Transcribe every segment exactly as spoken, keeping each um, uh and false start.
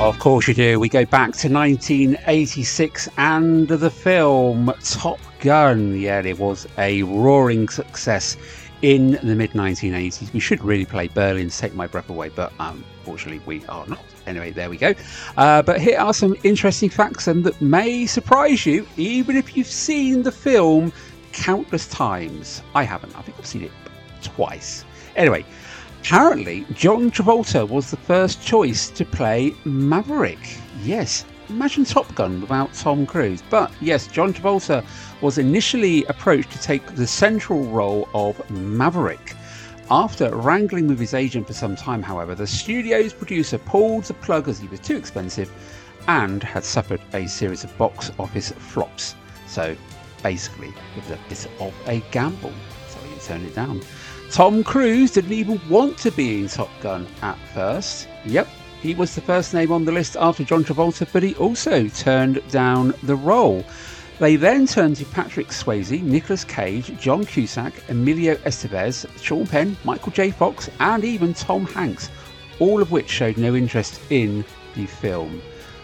Of course you do. We go back to nineteen eighty-six and the film Top Gun. Yeah, it was a roaring success in the mid nineteen eighties. We should really play Berlin to take my breath away, but unfortunately we are not. Anyway, there we go. Uh, but here are some interesting facts and that may surprise you, even if you've seen the film countless times. I haven't. I think I've seen it twice. Anyway, apparently John Travolta was the first choice to play Maverick. Yes, imagine Top Gun without Tom Cruise. But yes, John Travolta was initially approached to take the central role of Maverick. After wrangling with his agent for some time, however, the studio's producer pulled the plug as he was too expensive and had suffered a series of box office flops. So basically, it was a bit of a gamble, so he turned it down. Tom Cruise didn't even want to be in Top Gun at first. Yep, he was the first name on the list after John Travolta, but he also turned down the role. They then turned to Patrick Swayze, Nicolas Cage, John Cusack, Emilio Estevez, Sean Penn, Michael J. Fox, and even Tom Hanks, all of which showed no interest in the film.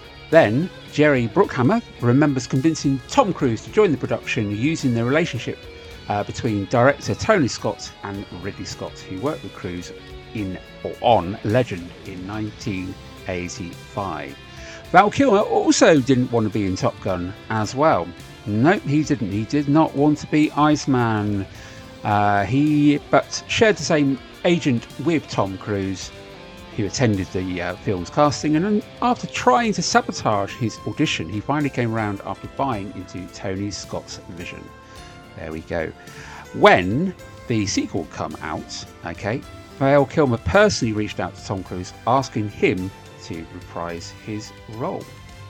Then Jerry Bruckheimer remembers convincing Tom Cruise to join the production using the relationship uh, between director Tony Scott and Ridley Scott, who worked with Cruise in or on Legend in nineteen eighty-five. Val Kilmer also didn't want to be in Top Gun as well. Nope, he didn't. He did not want to be Iceman. Uh, he but shared the same agent with Tom Cruise, who attended the uh, film's casting, and then after trying to sabotage his audition, he finally came around after buying into Tony Scott's vision. There we go. When the sequel come out, okay, Val Kilmer personally reached out to Tom Cruise, asking him to reprise his role.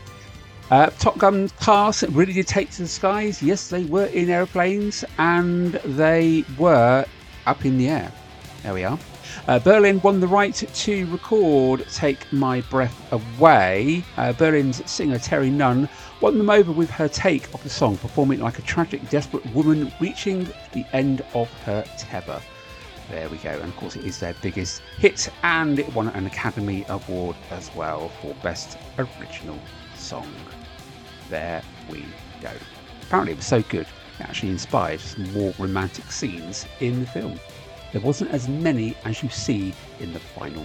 Uh, Top Gun cast really did take to the skies. Yes, they were in aeroplanes and they were up in the air. There we are. Uh, Berlin won the right to record Take My Breath Away. Uh, Berlin's singer Terry Nunn won them over with her take of the song, performing like a tragic, desperate woman reaching the end of her tether. There we go, and of course it is their biggest hit, and it won an Academy Award as well for Best Original Song. There we go. Apparently it was so good, it actually inspired some more romantic scenes in the film. There wasn't as many as you see in the final.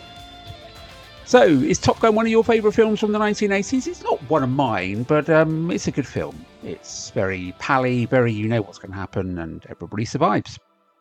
So, is Top Gun one of your favourite films from the nineteen eighties? It's not one of mine, but um, it's a good film. It's very pally, very you know what's going to happen, and everybody survives.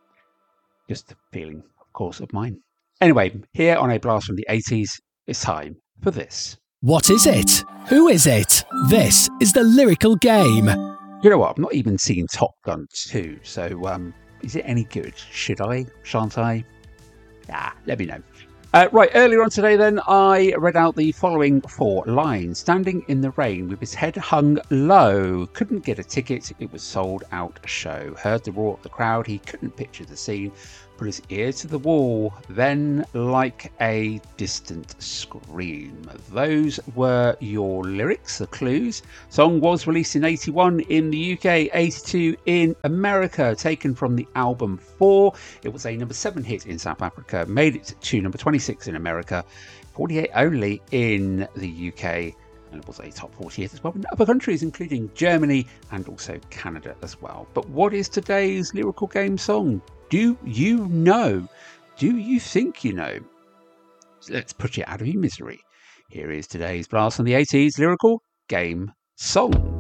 Just the feeling, of course, of mine. Anyway, here on A Blast from the eighties, it's time for this. What is it? Who is it? This is the Lyrical Game. You know what? I've not even seen Top Gun two, so um, is it any good? Should I? Shan't I? Ah, let me know. Uh, right, earlier on today then, I read out the following four lines. Standing in the rain with his head hung low. Couldn't get a ticket, it was sold out show. Heard the roar of the crowd, he couldn't picture the scene. Put his ear to the wall, then like a distant scream. Those were your lyrics, the clues. Song was released in eighty-one in the U K, eighty-two in America, taken from the album Four. It was a number seven hit in South Africa, made it to number twenty-six in America, forty-eight only in the U K, and it was a top forty hit as well in other countries, including Germany and also Canada as well. But what is today's Lyrical Game song? Do you know? Do you think you know? Let's put you out of your misery. Here is today's Blast from the eighties Lyrical Game song.